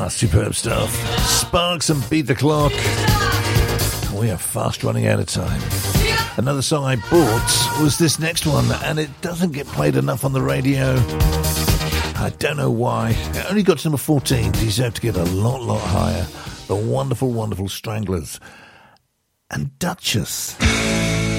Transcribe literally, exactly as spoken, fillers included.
superb stuff. Sparks and Beat the Clock. We are fast running out of time. Another song I bought was this next one, and it doesn't get played enough on the radio. I don't know why. It only got to number fourteen. Deserved to get a lot, lot higher. The wonderful, wonderful Stranglers and Duchess.